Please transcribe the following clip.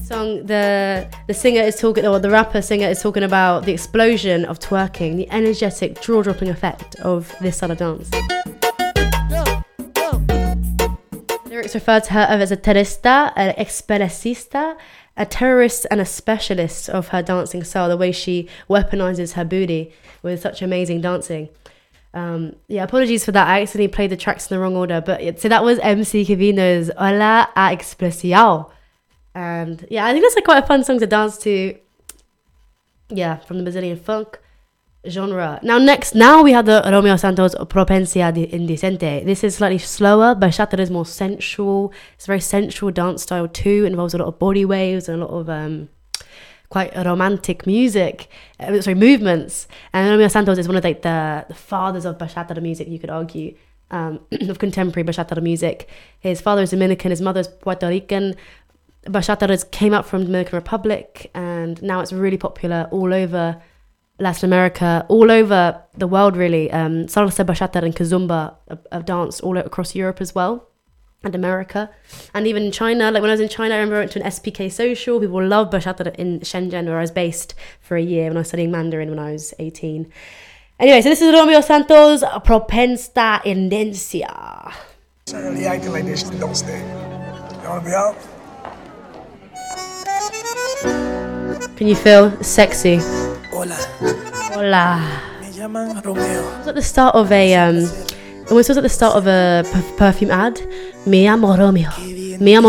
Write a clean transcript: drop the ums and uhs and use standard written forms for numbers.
Song, the singer is talking, or the rapper singer is talking about the explosion of twerking, the energetic, jaw-dropping effect of this style of dance. Lyrics refer to her as a terrorista, an expresista, a terrorist and a specialist of her dancing style, the way she weaponizes her booty with such amazing dancing. Apologies for that. I accidentally played the tracks in the wrong order. But so that was MC Kevino's Hola a Expresiao. And I think that's quite a fun song to dance to. Yeah, from the Brazilian funk genre. Now we have the Romeo Santos Propensia Indecente. This is slightly slower. Bachata is more sensual. It's a very sensual dance style too. It involves a lot of body waves and a lot of quite romantic movements. And Romeo Santos is one of the fathers of bachata music, you could argue, of contemporary bachata music. His father is Dominican, his mother is Puerto Rican. Bachata came up from Dominican Republic, and now it's really popular all over Latin America, all over the world really. Salsa, bachata and kizomba are danced all across Europe as well, and America, and even in China. Like when I was in China, I remember I went to an SPK social. People love bachata in Shenzhen, where I was based for a year when I was studying Mandarin when I was 18. Anyway, so this is Romeo Santos, Propensa Indencia. Certainly acting like this, don't stay. You wanna be out? Can you feel sexy? Hola. Hola. Me llaman Romeo. It was at the start of a perfume ad. Mi amo Romeo. Mi amo